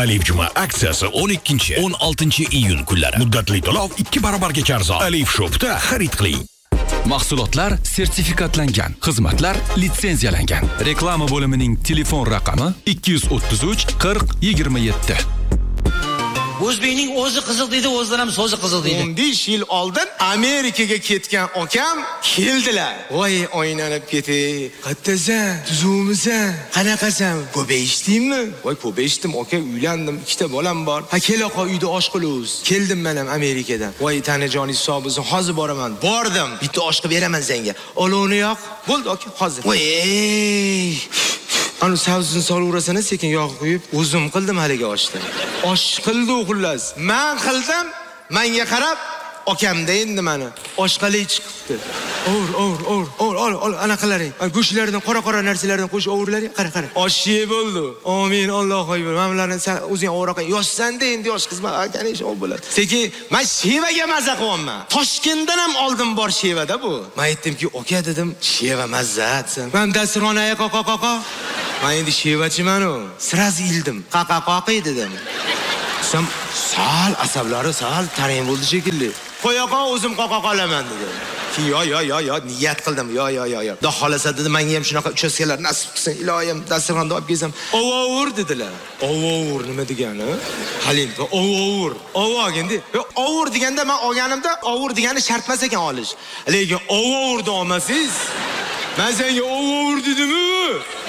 Alif Juma aksiyasi 12-16 iyun kunlari. Muddatli to'lov 2 barobarga arzon. Alif Shop'da xarid qiling. Mahsulotlar sertifikatlangan, xizmatlar litsenziyalangan. Reklama bo'limining telefon raqami 233 40 27. O'zbekning o'zi qiziq deydi, o'zidan ham so'zi qiziq deydi. 15 yil oldin Amerikaga ketgan akam keldilar. Voy, oynalab ketay. Qattasan, tuzumsan, qanaqasan? Ko'payishdingmi? Voy, ko'payishdim, aka, uylandim, 2 ta bolam bor. Ha, kel oqa, uyda osh qilamiz. Keldim men ham Amerikadan. Voy, tanajon hisobingizni hozir boraman. Bordim. Bitta osh qilib beraman senga. Olovni yoq. Bo'ldi, aka, hozir. Voy, Anu savzini solaverasan, sekin yog' quyib, o'zim qildim haligi oshni. Osh qildi xullas. Men qildim, menga qarab, akamda endi meni oshqalay chiqibdi. Ol, anaqalaring. Go'shtlardan, qora narsalardan qo'shib ovurlaring. Qara. Osh yeb bo'ldi. Amin, Alloh akbar. Men ularni sen o'zing ovuraqa yoshsanda endi yosh xizmat akani ish bo'ladi. Sekin men shevaga maza qilyapman. Toshkentdan ham oldin bor shevada bu. Men aytdimki, aka dedim, sheva mazzat. Men dasturxonaga qoqa. Men endi shevachiman-ku. Siraz ildim. Qaqa dedim. Sam sal asablari sal tarang bo'ldi shekilli. Qo'yaqa o'zim qoqa qolaman dedi. Ki yo, niyat qildim. Yo. Xudo xolasa dedi, menga ham shunaqa uchastkalar nasib qilsin, ilohim, dasturxonda olib kelsam. Ovur dedilar. Ovur nima degani? Halim, ovur. Ovog endi. Ovur deganda men olganimda ovur degani shart emas ekan olish. Lekin ovurni olmasiz. Men senga ovur dedim-ku.